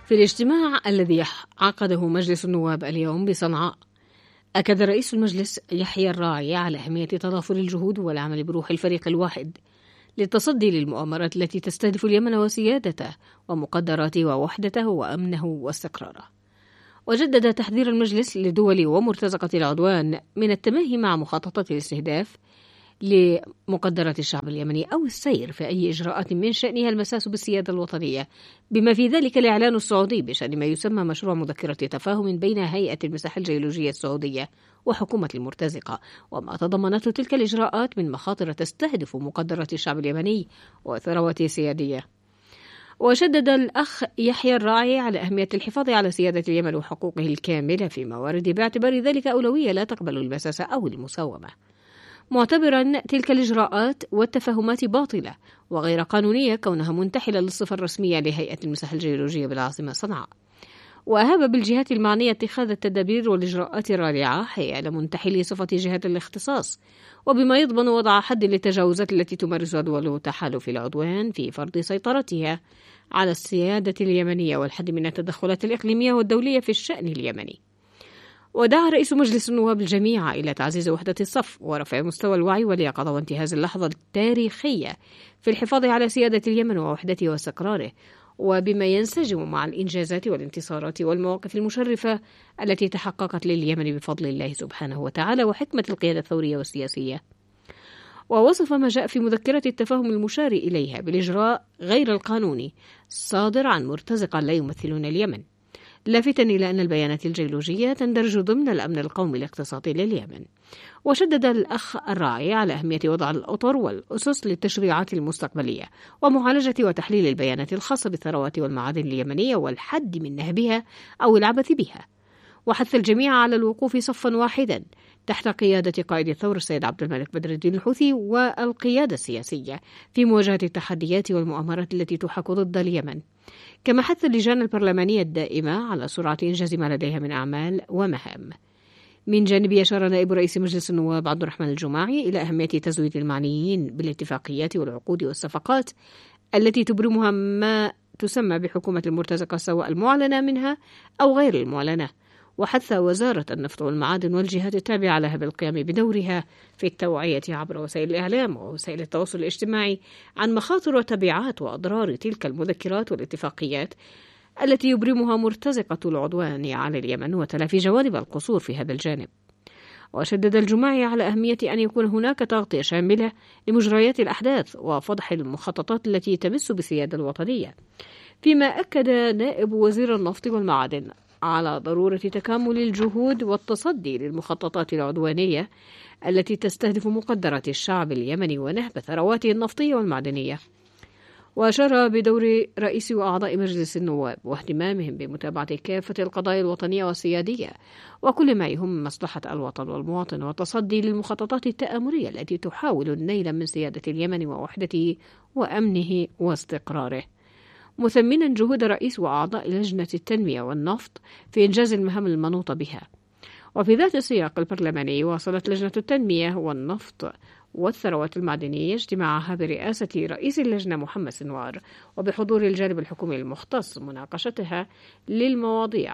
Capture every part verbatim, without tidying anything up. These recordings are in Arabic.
في الاجتماع الذي عقده مجلس النواب اليوم بصنعاء، أكد رئيس المجلس يحيى الراعي على أهمية تضافر الجهود والعمل بروح الفريق الواحد للتصدي للمؤامرات التي تستهدف اليمن وسيادته ومقدراته ووحدته وأمنه واستقراره. وجدد تحذير المجلس لدول ومرتزقة العدوان من التماهي مع مخططات الاستهداف لمقدرات الشعب اليمني أو السير في أي إجراءات من شأنها المساس بالسيادة الوطنية، بما في ذلك الإعلان السعودي بشأن ما يسمى مشروع مذكرة تفاهم بين هيئة المساحة الجيولوجية السعودية وحكومة المرتزقة، وما تضمنته تلك الإجراءات من مخاطر تستهدف مقدرات الشعب اليمني وثروته السيادية. وشدد الأخ يحيى الراعي على أهمية الحفاظ على سيادة اليمن وحقوقه الكاملة في موارد باعتبار ذلك أولوية لا تقبل المساس أو المساومة، معتبرا تلك الإجراءات والتفاهمات باطلة وغير قانونية كونها منتحلة للصفة الرسمية لهيئة المساحة الجيولوجية بالعاصمة صنعاء. وأهاب بالجهات المعنية اتخاذ التدابير والإجراءات الرادعة حيال منتحلي صفة جهات الاختصاص، وبما يضمن وضع حد للتجاوزات التي تمارسها دول تحالف العدوان في فرض سيطرتها على السيادة اليمنية والحد من التدخلات الإقليمية والدولية في الشأن اليمني. ودعا رئيس مجلس النواب الجميع إلى تعزيز وحدة الصف ورفع مستوى الوعي واليقظة وانتهاز اللحظة التاريخية في الحفاظ على سيادة اليمن ووحدته واستقراره، وبما ينسجم مع الإنجازات والانتصارات والمواقف المشرفة التي تحققت لليمن بفضل الله سبحانه وتعالى وحكمة القيادة الثورية والسياسية. ووصف ما جاء في مذكرة التفاهم المشار إليها بالإجراء غير القانوني صادر عن مرتزقة لا يمثلون اليمن، لافتا إلى أن البيانات الجيولوجية تندرج ضمن الأمن القومي الاقتصادي لليمن. وشدد الأخ الراعي على أهمية وضع الأطر والأسس للتشريعات المستقبلية ومعالجة وتحليل البيانات الخاصة بالثروات والمعادن اليمنية والحد من نهبها أو العبث بها، وحث الجميع على الوقوف صفا واحدا تحت قيادة قائد الثورة السيد عبد الملك بدر الدين الحوثي والقيادة السياسية في مواجهة التحديات والمؤامرات التي تحاك ضد اليمن. كما حث اللجان البرلمانية الدائمة على سرعة إنجاز ما لديها من أعمال ومهام. من جانبه أشار نائب رئيس مجلس النواب عبد الرحمن الجماعي إلى أهمية تزويد المعنيين بالاتفاقيات والعقود والصفقات التي تبرمها ما تسمى بحكومة المرتزقة سواء المعلنة منها أو غير المعلنة، وحث وزارة النفط والمعادن والجهات التابعة لها بالقيام بدورها في التوعية عبر وسائل الإعلام ووسائل التواصل الاجتماعي عن مخاطر وتبعات وأضرار تلك المذكرات والاتفاقيات التي يبرمها مرتزقة العدوان على اليمن وتلافي جوانب القصور في هذا الجانب. وشدد الجماعي على أهمية أن يكون هناك تغطية شاملة لمجريات الأحداث وفضح المخططات التي تمس بالسيادة الوطنية، فيما أكد نائب وزير النفط والمعادن على ضرورة تكامل الجهود والتصدي للمخططات العدوانية التي تستهدف مقدرات الشعب اليمني ونهب ثرواته النفطية والمعدنية. وأشار بدور رئيس وأعضاء مجلس النواب واهتمامهم بمتابعة كافة القضايا الوطنية والسيادية وكل ما يهم مصلحة الوطن والمواطن والتصدي للمخططات التآمرية التي تحاول النيل من سيادة اليمن ووحدته وأمنه واستقراره، مثمنا جهود رئيس وأعضاء لجنة التنمية والنفط في إنجاز المهام المنوطة بها. وفي ذات السياق البرلماني واصلت لجنة التنمية والنفط والثروات المعدنية اجتماعها برئاسة رئيس اللجنة محمد سنوار وبحضور الجانب الحكومي المختص مناقشتها للمواضيع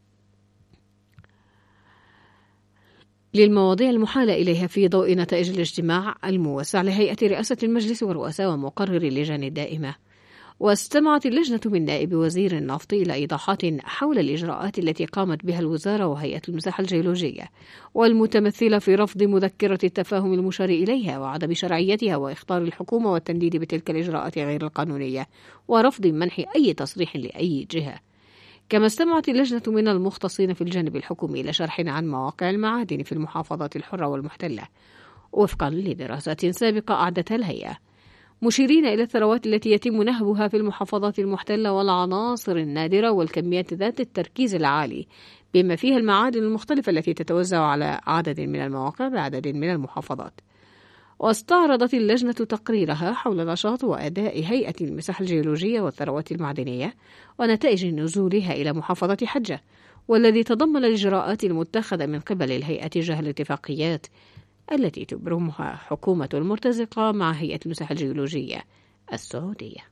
للمواضيع المحالة إليها في ضوء نتائج الاجتماع الموسع لهيئة رئاسة المجلس ورؤساء ومقرر اللجان الدائمة. واستمعت اللجنة من نائب وزير النفط إلى إيضاحات حول الإجراءات التي قامت بها الوزارة وهيئة المساحة الجيولوجية والمتمثلة في رفض مذكرة التفاهم المشار إليها وعدم شرعيتها وإخطار الحكومة والتنديد بتلك الإجراءات غير القانونية ورفض منح أي تصريح لأي جهة. كما استمعت اللجنة من المختصين في الجانب الحكومي إلى شرح عن مواقع المعادن في المحافظات الحرة والمحتلة وفقا لدراسات سابقة أعدتها الهيئة، مشيرين إلى الثروات التي يتم نهبها في المحافظات المحتلة والعناصر النادرة والكميات ذات التركيز العالي بما فيها المعادن المختلفة التي تتوزع على عدد من المواقع بعدد من المحافظات. واستعرضت اللجنة تقريرها حول نشاط وأداء هيئة المساحة الجيولوجية والثروات المعدنية ونتائج نزولها إلى محافظة حجة، والذي تضمن الإجراءات المتخذة من قبل الهيئة تجاه الاتفاقيات التي تبرمها حكومة المرتزقة مع هيئة المساحة الجيولوجية السعودية.